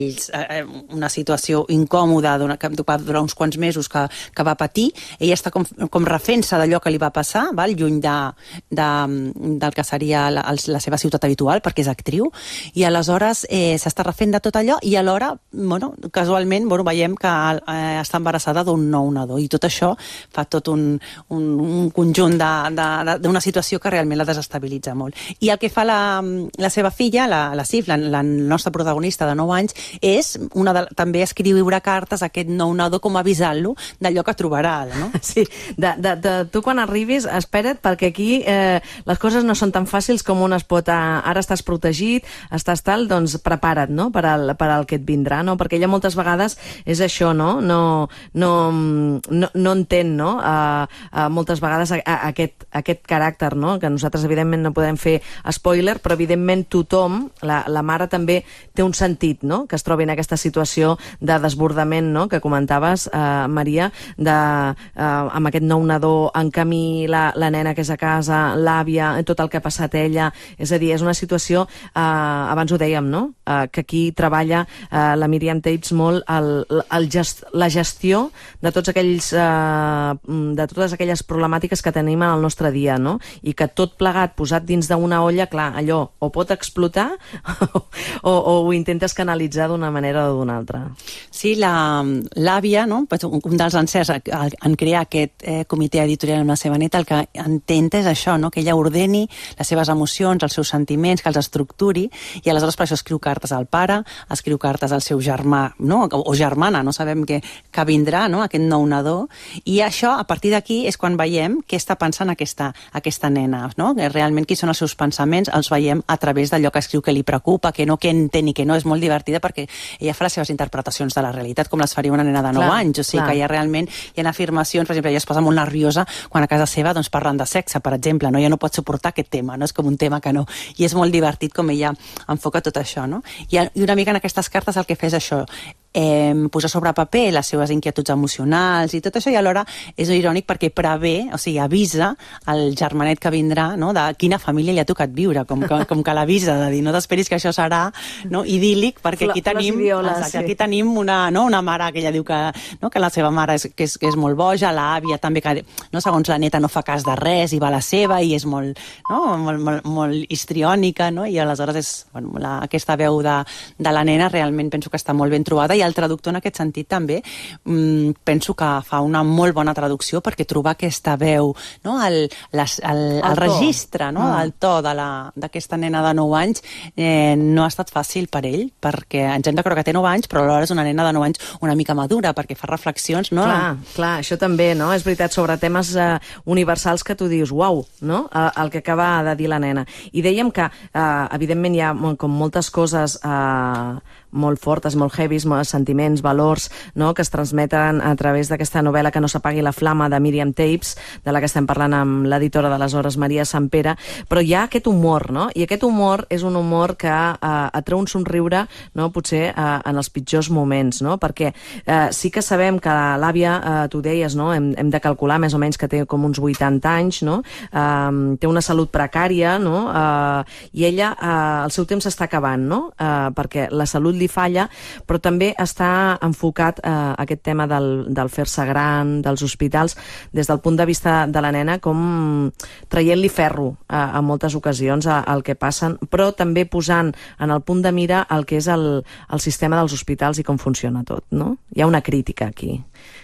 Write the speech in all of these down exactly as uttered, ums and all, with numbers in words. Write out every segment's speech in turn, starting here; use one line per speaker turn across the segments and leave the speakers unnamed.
una situació incòmoda que va durar uns quants mesos que, que va patir. Ella està com, com refent-se d'allò que li va passar, val? Lluny de, de, del que seria la, la seva ciutat habitual, perquè és actriu, i aleshores eh, s'està refent de tot allò i alhora, bueno, casualment, bueno, veiem que eh, està embarassada d'un nou nadó, i tot això fa tot un, un, un conjunt d'una situació que realment la desestabilitza molt. I el que fa la, la seva filla, la, la Sif, la, la nostra protagonista de nou anys, és una de, també escriure cartes a aquest nou nadó com avisant-lo d'allò que trobarà, no?
Sí, de, de, de, tu quan arribis, espera't, perquè aquí eh, les coses no són tan fàcils com un es pot... A, ara estàs protegit, estàs tal, doncs prepara't, no?, per al, per al que et vindrà, no? Perquè ella moltes vegades és això, no? No, no, no, no entén, no?, a, a moltes vegades a, a, aquest, aquest caràcter, no?, que nosaltres evidentment no podem fer spoiler, però evidentment tothom, la, la mare també té un sentit, no?, que es trobi en aquesta situació de desbordament, no?, que comentaves, eh, Maria, de, eh, amb aquest nou nadó en camí, la, la nena que és a casa, l'àvia, tot el que ha passat ella. És a dir, és una situació, eh, abans ho dèiem, no?, eh, que aquí treballa eh, la Miriam Tapes molt el, el gest, la gestió de tots aquells, eh, de totes aquelles problemàtiques que tenim en el nostre dia, no?, i que tot plegat posat dins d'una olla, clar, allò o pot explotar o, o, o ho intentes canalitzar d'una manera o d'una altra.
Sí, l'àvia, no? Un dels encerts en crear aquest eh, comitè editorial amb la seva neta, el que intenta és això, no? Que ella ordeni les seves emocions, els seus sentiments, que els estructuri, i aleshores per això escriu cartes al pare, escriu cartes al seu germà, no? O germana, no sabem que, que vindrà, no? Aquest nou nadó, i això, a partir d'aquí, és quan veiem què està pensant aquesta, aquesta nena, no? Que realment qui són els seus pensaments, els veiem a través d'allò que escriu que li preocupa, que no, que entén i que no. És molt divertida perquè ella fa les seves interpretacions de la realitat com les faria una nena de nou clar, anys, o sigui clar. Que hi ha realment hi ha afirmacions, per exemple, ella es posa molt nerviosa quan a casa seva doncs, parlen de sexe, per exemple, no? Ella no pot suportar aquest tema, no? És com un tema que no, i és molt divertit com ella enfoca tot això, no? I, i una mica en aquestes cartes el que fa és això, eh, posar sobre paper les seves inquietuds emocionals i tot això, i alhora és irònic perquè prevé, o sigui, avisa el germanet que vindrà, no?, de quina família li ha tocat viure, com que, com que l'avisa, de dir, no t'esperis que això serà, no, idíl·lic, perquè aquí tenim,
idioles,
exacte,
sí.
aquí tenim una, no, una mare que ella diu que, no, que la seva mare és, que és, que és molt boja, l'àvia també, que no, segons la neta no fa cas de res i va a la seva i és molt, no, molt, molt, molt histriònica, no? I aleshores és, bueno, la, aquesta veu de, de la nena realment penso que està molt ben trobada, i el traductor en aquest sentit també mmm, penso que fa una molt bona traducció, perquè trobar aquesta veu, no? el, les, el, el, el registre, no? Mm. El to d'aquesta nena de nou anys eh, no ha estat fàcil per ell, perquè ens hem de creure que té nou anys, però alhora és una nena de nou anys una mica madura, perquè fa reflexions, no?
Clar, clar, això també, no? És veritat, sobre temes eh, universals que tu dius, uau, no? Eh, el que acaba de dir la nena. I dèiem que, eh, evidentment, hi ha com moltes coses eh, molt fortes, molt heavies, molts sentiments, valors, no?, que es transmeten a través d'aquesta novel·la Que no s'apagui la flama, de Miriam Tapes, de la que estem parlant amb l'editora d'aleshores, Maria Sampere, però hi ha aquest humor, no? I aquest humor és un humor que eh, atreu un somriure, no?, potser eh, en els pitjors moments, no? Perquè eh, sí que sabem que l'àvia, eh, tu deies, no?, hem, hem de calcular més o menys que té com uns vuitanta anys, no?, eh, té una salut precària, no?, eh, i ella, eh, el seu temps s'està acabant, no?, eh, perquè la salut li falla, però també està enfocat a eh, aquest tema del, del fer-se gran, dels hospitals, des del punt de vista de la nena, com traient-li ferro eh, en moltes ocasions al que passen, però també posant en el punt de mira el que és el, el sistema dels hospitals i com funciona tot, no? Hi ha una crítica aquí.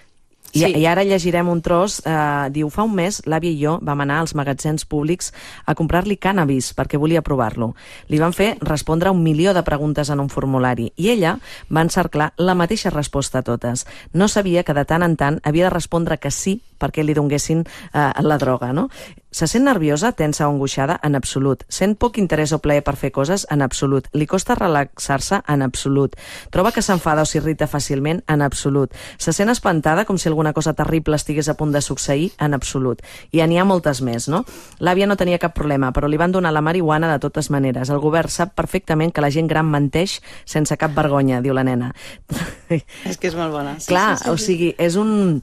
I, sí. I ara llegirem un tros, eh, diu, fa un mes l'àvia i jo vam anar als magatzems públics a comprar-li cànnabis perquè volia provar-lo. Li van fer respondre un milió de preguntes en un formulari i ella va encerclar la mateixa resposta a totes. No sabia que de tant en tant havia de respondre que sí perquè li donguessin eh, la droga, no? Se sent nerviosa, tensa o angoixada? En absolut. Sent poc interès o plaer per fer coses? En absolut. Li costa relaxar-se? En absolut. Troba que s'enfada o s'irrita fàcilment? En absolut. Se sent espantada com si alguna cosa terrible estigués a punt de succeir? En absolut. I n'hi ha moltes més, no? L'àvia no tenia cap problema, però li van donar la marihuana de totes maneres. El govern sap perfectament que la gent gran menteix sense cap vergonya, diu la nena.
És que és molt bona.
Sí, Clar, sí, sí, sí. o sigui, és un...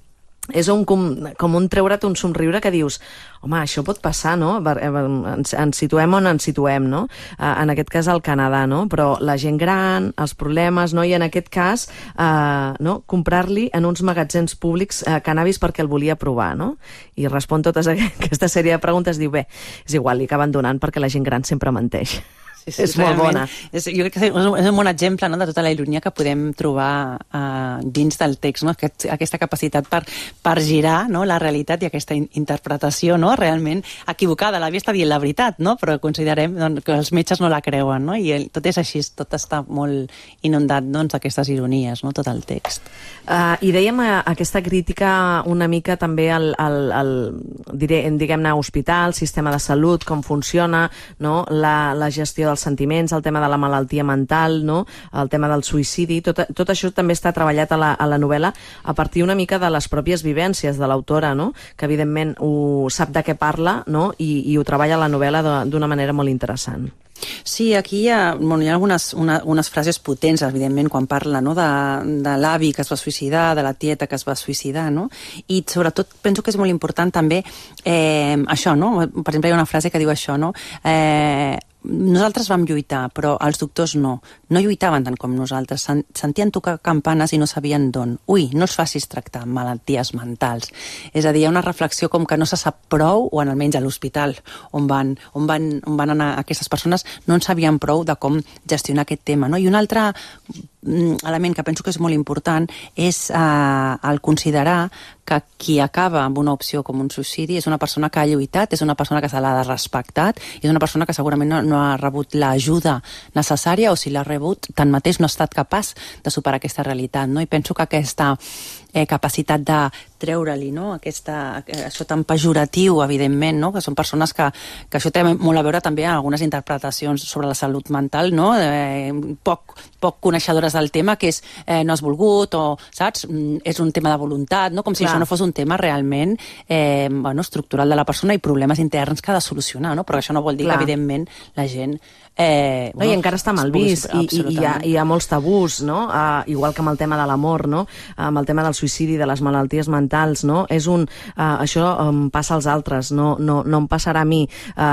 és un, com, com un treure't un somriure que dius, home, això pot passar, no? Ens, ens situem on ens situem, no? En aquest cas al Canadà, no? Però la gent gran, els problemes, no? I en aquest cas, eh, no? comprar-li en uns magatzems públics eh, cannabis perquè el volia provar, no? I respon tota aquesta sèrie de preguntes, diu, bé, és igual, li acaben donant perquè la gent gran sempre menteix. Sí, sí, és molt bona.
És, jo crec que és un bon exemple, no?, de tota la ironia que podem trobar uh, dins del text, no? Aquest, aquesta capacitat per, per girar, no?, la realitat i aquesta in interpretació, no?, realment equivocada. L'àvia està dient la veritat, no?, però considerem doncs, que els metges no la creuen, no?, i el, tot és així, tot està molt inundat doncs, d'aquestes ironies, no?, tot el text.
Uh, I dèiem uh, aquesta crítica una mica també al, al, al diguem-ne, hospital, sistema de salut, com funciona, no?, la, la gestió dels sentiments, el tema de la malaltia mental, no? El tema del suïcidi, tot, tot això també està treballat a la, a la novel·la a partir una mica de les pròpies vivències de l'autora, no? Que evidentment ho sap de què parla, no? I, i ho treballa a la novel·la d'una manera molt interessant.
Sí, aquí hi ha, bueno, hi ha algunes una, unes frases potents, evidentment, quan parla, no?, de, de l'avi que es va suïcidar, de la tieta que es va suïcidar, no? I sobretot penso que és molt important també eh, això, no? Per exemple, hi ha una frase que diu això, no? Eh, nosaltres vam lluitar, però els doctors no. No lluitaven tant com nosaltres. Sentien tocar campanes i no sabien d'on. Ui, no els facis tractar amb malalties mentals. És a dir, hi ha una reflexió com que no se sap prou, o almenys a l'hospital on van, on, van, on van anar aquestes persones, no en sabien prou de com gestionar aquest tema, no? I un altre element que penso que és molt important és eh, el considerar que qui acaba amb una opció com un suïcidi és una persona que ha lluitat, és una persona que se l'ha de respectat, i és una persona que segurament no, no ha rebut l'ajuda necessària, o si l'ha rebut, tanmateix no ha estat capaç de superar aquesta realitat, no? I penso que aquesta eh, capacitat de treure-li, no?, aquesta, això tan pejoratiu, evidentment, no?, que són persones que, que això té molt a veure també amb algunes interpretacions sobre la salut mental, no?, eh, poc, poc coneixedores del tema, que és eh, no has volgut, o, saps, és un tema de voluntat, no?, com si Clar. Això no fos un tema realment eh, bueno, estructural de la persona i problemes interns que ha de solucionar, no?, però això no vol dir Clar. Que, evidentment, la gent... Eh,
no, bueno, I encara està mal vist, i, i, i, hi ha, hi ha molts tabús, no?, uh, igual que amb el tema de l'amor, no?, amb el tema del suïcidi, de les malalties mentals, no?, és un... Uh, això um, passa als altres, no, no, no em passarà a mi.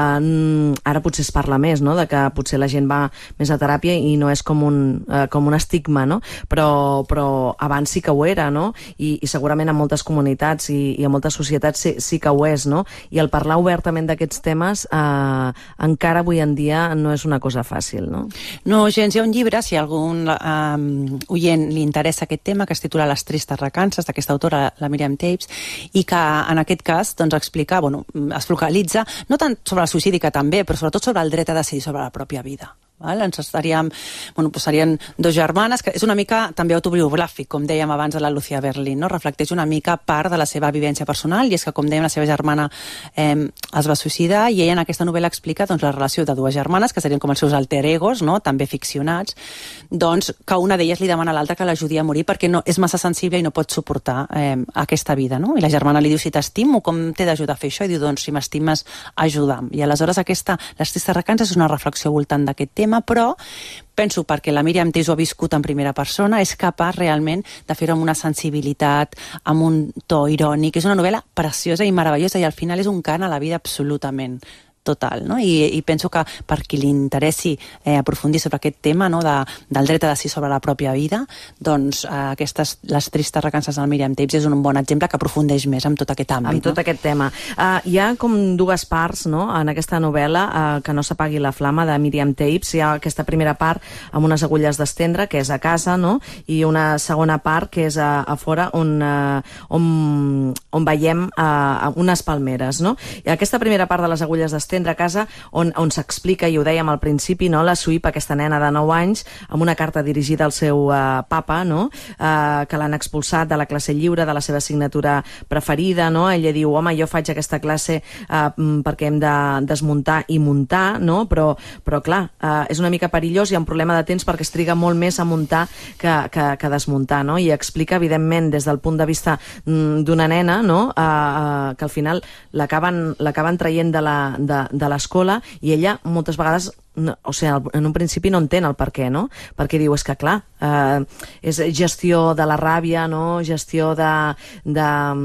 Uh, ara potser es parla més, no?, de que potser la gent va més a teràpia i no és com un, uh, com un estigma, no?, però, però abans sí que ho era, no?, i, i segurament en moltes comunitats i, i en moltes societats sí, sí que ho és, no?, i el parlar obertament d'aquests temes uh, encara avui en dia no és una cosa fàcil, no?
No, gens, hi ha un llibre, si a algun um, oient li interessa aquest tema, que es titula Les tristes recances, d'aquesta autora, la Miriam Tapes, i que en aquest cas doncs, explica, bueno, es focalitza no tant sobre el suïcidi, que també, però sobretot sobre el dret a decidir sobre la pròpia vida. Val? Ens estaríem, bueno, pues serien dos germanes, que és una mica també autobiogràfic, com dèiem abans de la Lucía Berlín, no? Reflecteix una mica part de la seva vivència personal, i és que, com dèiem, la seva germana eh, es va suïcidar, i ella en aquesta novel·la explica doncs, la relació de dues germanes, que serien com els seus alter egos, no?, també ficcionats, doncs que una d'elles li demana a l'altra que l'ajudi a morir perquè no, és massa sensible i no pot suportar eh, aquesta vida, no? I la germana li diu, si t'estimo, com t'he d'ajudar a fer això? I diu, doncs, si m'estimes, ajuda'm. I aleshores aquesta, les tristes recances, és una reflexió al voltant d'aquest tema, però penso, perquè la Miriam Tapes ho ha viscut en primera persona, és capaç realment de fer-ho amb una sensibilitat, amb un to irònic. És una novel·la preciosa i meravellosa, i al final és un cant a la vida absolutament total, no? I, i penso que per qui li interessi eh, aprofundir sobre aquest tema, no?, de, del dret a decidir sobre la pròpia vida, doncs eh, aquestes, les tristes recances del Miriam Tapes és un bon exemple que aprofundeix més en tot aquest àmbit.
Amb tot
no?
aquest tema. Uh, hi ha com dues parts, no?, en aquesta novel·la, uh, que no s'apagui la flama, de Miriam Tapes. Hi ha aquesta primera part amb unes agulles d'estendre, que és a casa, no?, i una segona part que és a, a fora, on, uh, on, on veiem uh, unes palmeres, no? I aquesta primera part de les agulles d'estendre a casa, on, on s'explica, i ho dèiem al principi, no?, la Sweep, aquesta nena de nou anys, amb una carta dirigida al seu uh, papa, no?, uh, que l'han expulsat de la classe lliure, de la seva assignatura preferida, no? Ella diu, home, jo faig aquesta classe uh, perquè hem de desmuntar i muntar, no?, però, però clar, uh, és una mica perillós, hi ha un problema de temps perquè es triga molt més a muntar que, que, que desmuntar, no? I explica, evidentment, des del punt de vista mm, d'una nena, no?, uh, uh, que al final l'acaben l'acaben traient de la, de, de l'escola, i ella moltes vegades no, o sigui, en un principi no entén el per què, no? Perquè diu, és que clar, eh, és gestió de la ràbia, no? Gestió de, de,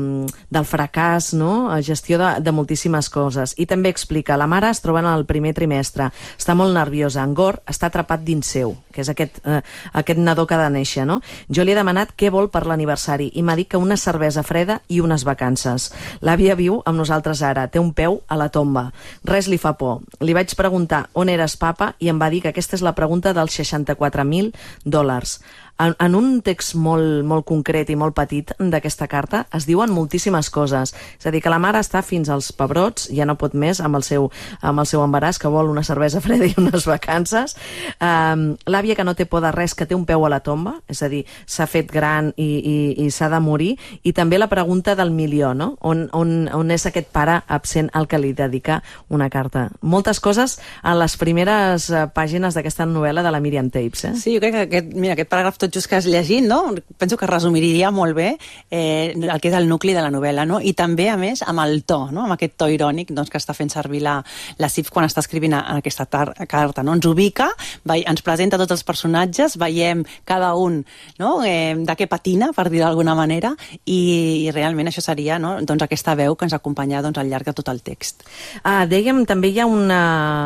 del fracàs, no? Gestió de, de moltíssimes coses. I també explica, la mare es troba en el primer trimestre, està molt nerviosa, en Gor està atrapat dins seu, que és aquest, eh, aquest nadó que ha de néixer, no? Jo li he demanat què vol per l'aniversari i m'ha dit que una cervesa freda i unes vacances. L'àvia viu amb nosaltres ara, té un peu a la tomba. Res li fa por. Li vaig preguntar on eres papa i em va dir que aquesta és la pregunta dels seixanta-quatre mil dòlars. En, en un text molt, molt concret i molt petit d'aquesta carta es diuen moltíssimes coses. És a dir, que la mare està fins als pebrots, ja no pot més amb el seu, amb el seu embaràs, que vol una cervesa freda i unes vacances. Um, L'àvia que no té por de res, que té un peu a la tomba, és a dir, s'ha fet gran i, i, i s'ha de morir. I també la pregunta del milió, no? On, on, on és aquest pare absent al que li dedica una carta. Moltes coses en les primeres uh, pàgines d'aquesta novel·la de la Míriam Tapes. Eh?
Sí, jo crec que aquest, mira, aquest paràgraf tot just que has llegit, no? Penso que resumiria molt bé eh, el que és el nucli de la novel·la, no? I també, a més, amb el to, no? Amb aquest to irònic doncs, que està fent servir la, la Sif quan està escrivint en aquesta carta, no? Ens ubica, ve, ens presenta tots els personatges, veiem cada un, no? eh, de què patina, per dir d'alguna manera, i, i realment això seria, no? Doncs aquesta veu que ens acompanya doncs, al llarg de tot el text.
Ah, dèiem, també hi ha una...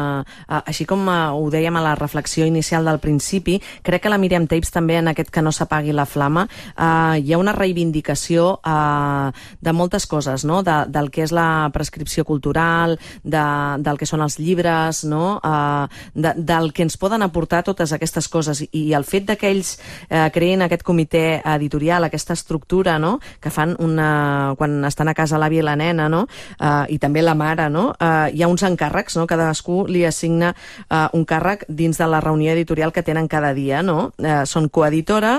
Ah, així com ah, ho dèiem a la reflexió inicial del principi, crec que la Míriam Tapes també en aquest que no s'apagui la flama, eh, hi ha una reivindicació eh, de moltes coses, no? De, del que és la prescripció cultural, de, del que són els llibres, no? eh, de, del que ens poden aportar totes aquestes coses. I, i el fet que ells eh, creïn aquest comitè editorial, aquesta estructura, no? Que fan una... quan estan a casa l'àvia i la nena, no? eh, i també la mare, no? eh, hi ha uns encàrrecs, no? Cadascú li assigna eh, un càrrec dins de la reunió editorial que tenen cada dia, no? Eh, són coeditors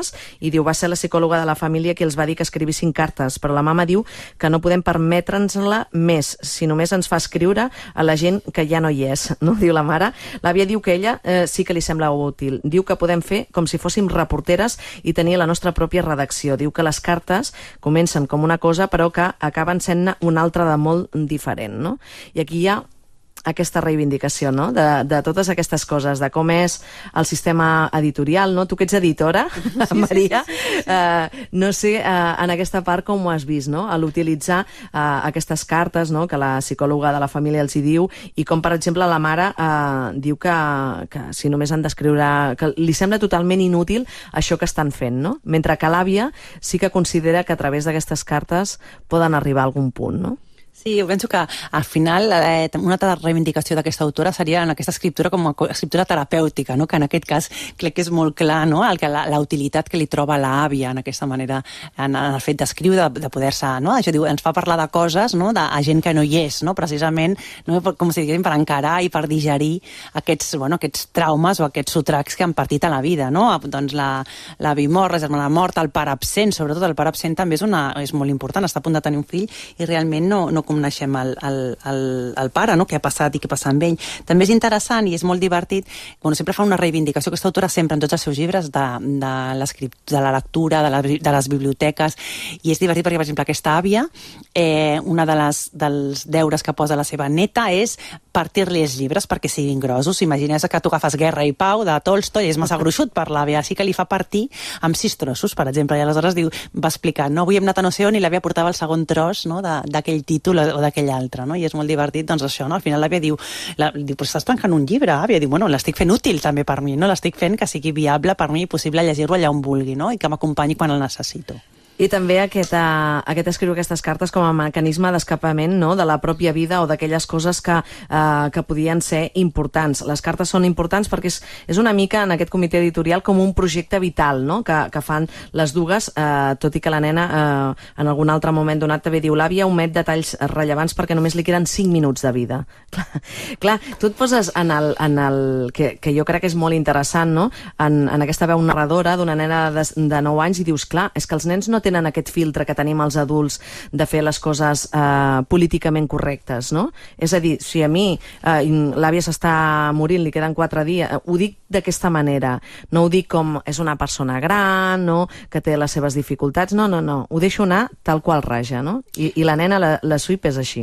i diu, va ser la psicòloga de la família qui els va dir que escrivissin cartes, però la mama diu que no podem permetre'ns-la més, si només ens fa escriure a la gent que ja no hi és, no? Diu la mare. L'àvia diu que ella eh, sí que li sembla útil. Diu que podem fer com si fóssim reporteres i tenir la nostra pròpia redacció. Diu que les cartes comencen com una cosa però que acaben sent una altra de molt diferent, no? I aquí hi ha aquesta reivindicació, no? De, de totes aquestes coses, de com és el sistema editorial, no? Tu que ets editora, sí, Maria, sí, sí, sí. Eh, no sé, eh, en aquesta part com ho has vist, no? A l'utilitzar eh, aquestes cartes, no? Que la psicòloga de la família els hi diu, i com, per exemple, la mare eh, diu que, que si només han d'escriure... que li sembla totalment inútil això que estan fent, no? Mentre que l'àvia sí que considera que a través d'aquestes cartes poden arribar a algun punt, no?
Sí, jo penso que al final eh, una altra reivindicació d'aquesta autora seria en aquesta escriptura com a escriptura terapèutica, no? Que en aquest cas crec que és molt clar, no? El que la, la utilitat que li troba l'àvia en aquesta manera, en, en el fet d'escriure, de, de poder-se, no? Això diu, ens fa parlar de coses, no? De a gent que no hi és, no? Precisament, no? Com si diguéssim, per encarar i per digerir aquests, bueno, aquests traumes o aquests sotracs que han partit a la vida, no? Doncs la, la mort, la germana mort, el pare absent, sobretot el pare absent també és, una, és molt important, està a punt de tenir un fill i realment no, no coneixem el, el, el, el pare, no? Què ha passat i què passa amb ell. També és interessant i és molt divertit, bueno, sempre fa una reivindicació, aquesta autora sempre en tots els seus llibres de, de, de la lectura, de, la, de les biblioteques, i és divertit perquè, per exemple, aquesta àvia, eh, una de les, dels deures que posa la seva neta és partir-li els llibres perquè siguin grossos. Imagines que tu agafes Guerra i Pau de Tolstoi, és massa gruixut per l'àvia, així que li fa partir amb sis trossos, per exemple, i aleshores diu, va explicar, no, avui hem anat a no sé on i l'àvia portava el segon tros, no? d'aquell títol o d'aquell altre, no? I és molt divertit, doncs això, no? Al final l'àvia diu, la, diu, però estàs tancant un llibre, àvia, diu, bueno, l'estic fent útil també per mi, no? L'estic fent que sigui viable per mi i possible llegir-lo allà on vulgui, no? I que m'acompanyi quan el necessito.
I també aquest, uh, aquest escriure aquestes cartes com a mecanisme d'escapament, no?, de la pròpia vida o d'aquelles coses que, uh, que podien ser importants. Les cartes són importants perquè és, és una mica en aquest comitè editorial com un projecte vital, no?, que, que fan les dues, uh, tot i que la nena uh, en algun altre moment donat també diu, l'àvia omet detalls rellevants perquè només li queden cinc minuts de vida. Clar, clar tu et poses en el, en el que, que jo crec que és molt interessant, no?, en, en aquesta veu narradora d'una nena de, de nou anys i dius, clar, és que els nens no tenen aquest filtre que tenim els adults de fer les coses eh, políticament correctes, no? És a dir, si a mi eh, l'àvia s'està morint, li queden quatre dies, eh, ho dic d'aquesta manera, no ho dic com és una persona gran, no?, que té les seves dificultats, no, no, no, ho deixo anar tal qual raja, no? I, i la nena, la, la Sweep és així.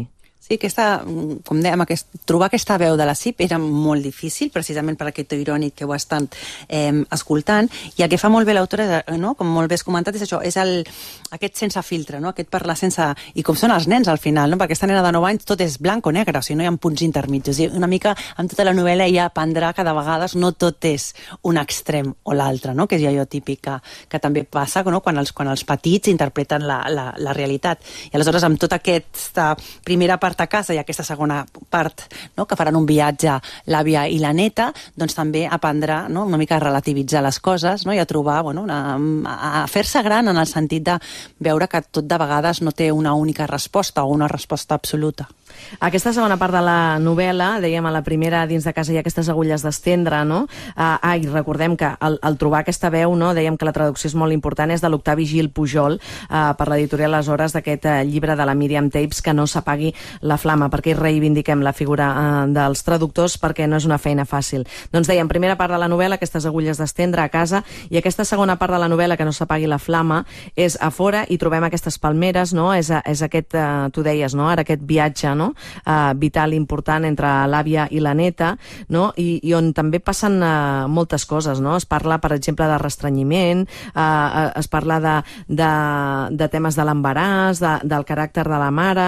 Sí, aquesta, com dèiem, aquest, trobar aquesta veu de la C I P era molt difícil, precisament per aquest to irònic que ho estan eh, escoltant, i el que fa molt bé l'autora, no? Com molt bé has comentat, és això, és el, aquest sense filtre, no? Aquest parlar sense... I com són els nens al final, no? Perquè aquesta nena de nou anys tot és blanc o negre, o sigui, no hi ha punts intermitjos. I una mica, amb tota la novel·la, ella aprendrà que de vegades no tot és un extrem o l'altre, no? Que és allò típic que, que també passa, no? quan, els, quan els petits interpreten la, la, la realitat. I aleshores, amb tota aquesta primera part a casa i aquesta segona part, no? Que faran un viatge l'àvia i la neta, doncs també aprendrà, no? Una mica a relativitzar les coses, no? I a trobar, bueno, una, a fer-se gran en el sentit de veure que tot de vegades no té una única resposta o una resposta absoluta.
Aquesta segona part de la novel·la, dèiem a la primera, dins de casa hi ha aquestes agulles d'estendre, no? Ah, ah, i recordem que al, al trobar aquesta veu, no? Dèiem que la traducció és molt important, és de l'Octavi Gil Pujol, eh, per l'editorial Aleshores, d'aquest eh, llibre de la Míriam Tapes, Que no s'apagui la flama, perquè reivindiquem la figura eh, dels traductors, perquè no és una feina fàcil. Doncs dèiem, primera part de la novel·la, aquestes agulles d'estendre a casa, i aquesta segona part de la novel·la, Que no s'apagui la flama, és a fora i trobem aquestes palmeres, no? És, és aquest, eh, tu deies, no? Ara aquest viatge, no? Uh, vital important entre l'àvia i la neta, no? I, i on també passen uh, moltes coses, no? Es parla, per exemple, de restrenyiment, uh, es parla de, de, de temes de l'embaràs, de, del caràcter de la mare,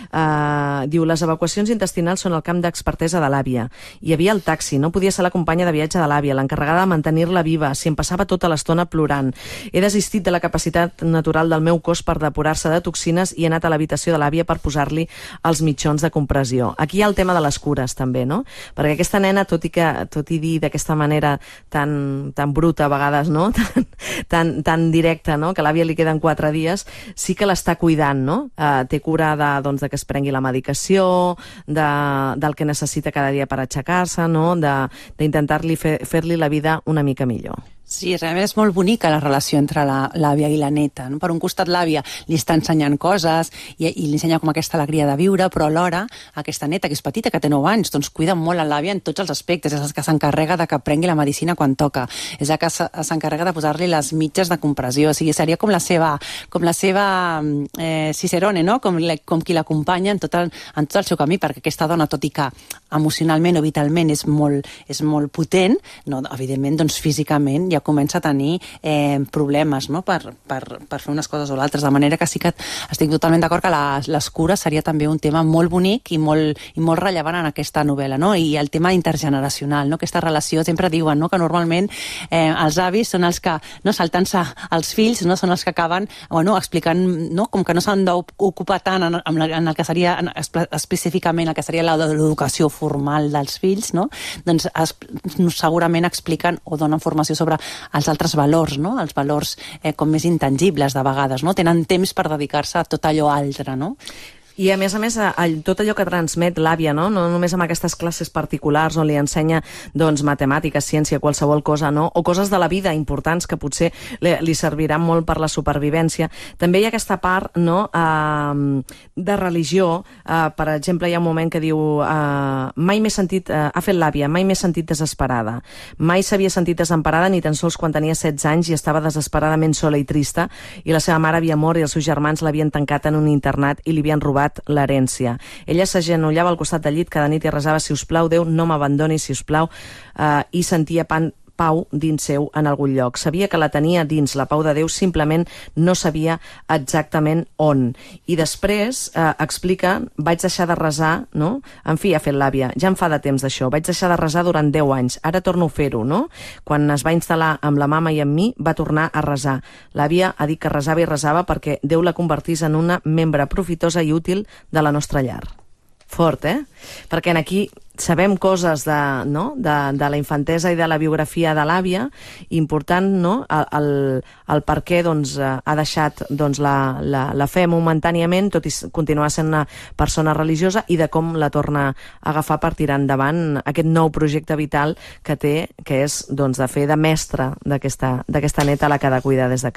uh, diu, les evacuacions intestinals són el camp d'expertesa de l'àvia. Hi havia el taxi, no podia ser la companya de viatge de l'àvia, l'encarregada de mantenir-la viva, si em passava tota l'estona plorant. He desistit de la capacitat natural del meu cos per depurar-se de toxines i he anat a l'habitació de l'àvia per posar-li els mitjons de compressió. Aquí hi ha el tema de les cures, també, no? Perquè aquesta nena, tot i, que, tot i dir d'aquesta manera tan, tan bruta a vegades, no? Tan, tan, tan directa, no? Que a l'àvia li queden quatre dies, sí que l'està cuidant, no? Uh, té cura de, doncs, de que es prengui la medicació, de, del que necessita cada dia per aixecar-se, no? D'intentar-li fer, fer-li la vida una mica millor.
Sí, realment és molt bonica la relació entre l'àvia i la neta, no? Per un costat l'àvia li està ensenyant coses i, i li ensenya com aquesta alegria de viure, però alhora aquesta neta, que és petita, que té nou anys, doncs cuida molt a l'àvia en tots els aspectes, és la que s'encarrega de que prengui la medicina quan toca, és la que s'encarrega de posar-li les mitges de compressió, o sigui, seria com la seva, com la seva eh, Cicerone, no? Com, com qui l'acompanya en, tot el, en tot el seu camí, perquè aquesta dona, tot i que emocionalment o vitalment és molt, és molt potent, no, evidentment, doncs físicament ja comença a tenir eh, problemes, no? per, per, per fer unes coses o l'altres, de manera que sí que estic totalment d'acord que les, les cures seria també un tema molt bonic i molt, i molt rellevant en aquesta novel·la, no? I el tema intergeneracional, no? Aquesta relació, sempre diuen, no? Que normalment eh, els avis són els que, no, saltant-se els fills, no? Són els que acaben, bueno, explicant, no? Com que no s'han d'ocupar tant en, en el que seria en, específicament el que seria l'educació formal dels fills, no? Doncs es, segurament expliquen o donen formació sobre els altres valors, no? Els valors eh, com més intangibles de vegades, no? Tenen temps per dedicar-se a tot allò altre, no?
I a més a més, a, a, tot allò que transmet l'àvia, no? No només amb aquestes classes particulars on li ensenya, doncs, matemàtiques, ciència, qualsevol cosa, no? O coses de la vida importants que potser li, li serviran molt per la supervivència. També hi ha aquesta part, no?, uh, de religió. Uh, per exemple, hi ha un moment que diu uh, mai m'he sentit, uh, ha fet l'àvia, mai m'he sentit desesperada. Mai s'havia sentit desemparada ni tan sols quan tenia setze anys i estava desesperadament sola i trista i la seva mare havia mort i els seus germans l'havien tancat en un internat i li havien robat l'herència. Ella s'agenollava al costat del llit cada nit i resava, si us plau, Déu, no m'abandoni, si us plau, eh, i sentia pan, pau dins seu en algun lloc. Sabia que la tenia dins, la pau de Déu, simplement no sabia exactament on. I després eh, explica, vaig deixar de resar, no? En fi, ha fet l'àvia, ja em fa de temps d'això, vaig deixar de resar durant deu anys, ara torno a fer-ho, no? Quan es va instal·lar amb la mama i amb mi, va tornar a resar. L'àvia ha dit que resava i resava perquè Déu la convertís en una membre profitosa i útil de la nostra llar. Fort, eh? Perquè en aquí sabem coses de, no? de, de la infantesa i de la biografia de l'àvia, important, no? el, el, el per què, doncs, ha deixat, doncs, la, la, la fe momentàniament, tot i continuar sent una persona religiosa, i de com la torna a agafar per tirar endavant aquest nou projecte vital que té, que és, doncs, de fer de mestra d'aquesta neta a la que ha de cuidar des de casa.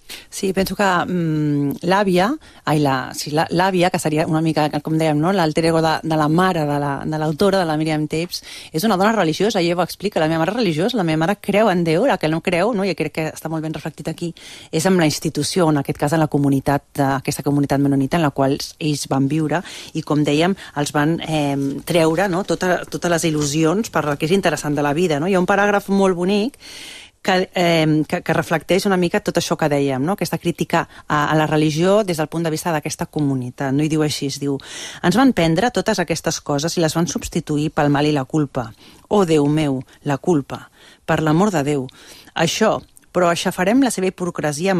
Sí, penso que mm, l'àvia, ai, la, sí, la- l'àvia, que seria una mica, com dèiem, no? l'alter ego de, de la mare de la- de l'autora, de, de la Miriam Tapes, és una dona religiosa, i ella ho explica, la meva mare és religiosa, la meva mare creu en Déu, la que no creu, no? I crec que està molt ben reflectit aquí, és amb la institució, en aquest cas en la comunitat, aquesta comunitat menonita en la qual ells van viure, i com dèiem, els van eh, treure, no? Tota, totes les il·lusions per el que és interessant de la vida, no? Hi ha un paràgraf molt bonic que, eh, que, que reflecteix una mica tot això que dèiem, no? Aquesta crítica a, a la religió des del punt de vista d'aquesta comunitat. No? I diu així, es diu: ens van prendre totes aquestes coses i les van substituir pel mal i la culpa. Oh, Déu meu, la culpa. Per l'amor de Déu. Això, però aixafarem la seva hipocresia